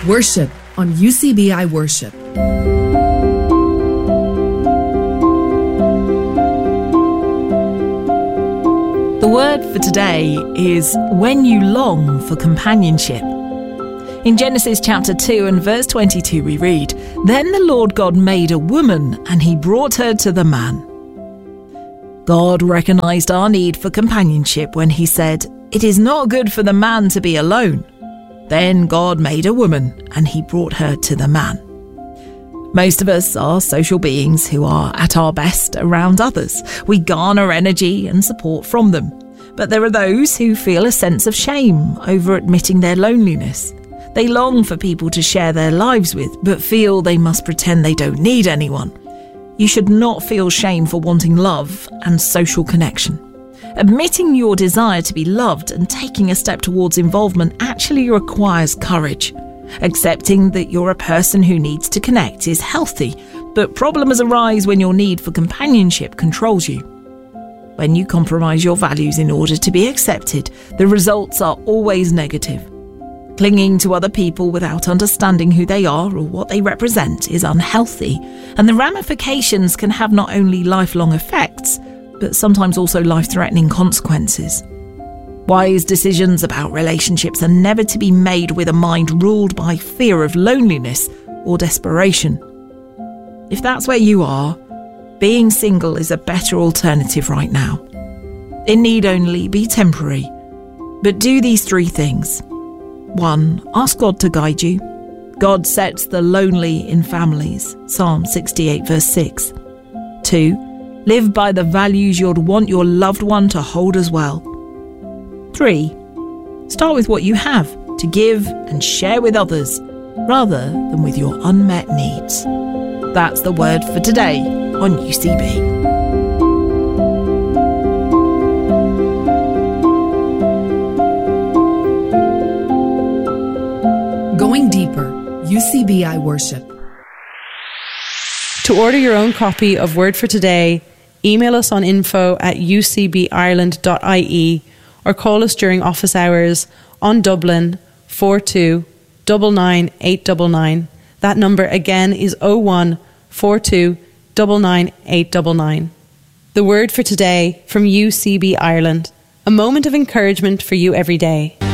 Worship on UCBI Worship. The word for today is when you long for companionship. In Genesis chapter 2 and verse 22 we read, "Then the Lord God made a woman and he brought her to the man." God recognised our need for companionship when he said, "It is not good for the man to be alone." Then God made a woman and he brought her to the man. Most of us are social beings who are at our best around others. We garner energy and support from them. But there are those who feel a sense of shame over admitting their loneliness. They long for people to share their lives with, but feel they must pretend they don't need anyone. You should not feel shame for wanting love and social connection. Admitting your desire to be loved and taking a step towards involvement actually requires courage. Accepting that you're a person who needs to connect is healthy, but problems arise when your need for companionship controls you. When you compromise your values in order to be accepted, the results are always negative. Clinging to other people without understanding who they are or what they represent is unhealthy, and the ramifications can have not only lifelong effects, but sometimes also life-threatening consequences. Wise decisions about relationships are never to be made with a mind ruled by fear of loneliness or desperation. If that's where you are, being single is a better alternative right now. It need only be temporary, but do these three things. 1. Ask God to guide you. God sets the lonely in families, Psalm 68 verse 6. 2. Live by the values you'd want your loved one to hold as well. 3. Start with what you have to give and share with others, rather than with your unmet needs. That's the word for today on UCB. Going deeper, UCBI Worship. To order your own copy of Word for Today, email us on info@ucbireland.ie or call us during office hours on Dublin 42 99 899. That number again is 01 42 99 899. The Word for Today from UCB Ireland. A moment of encouragement for you every day.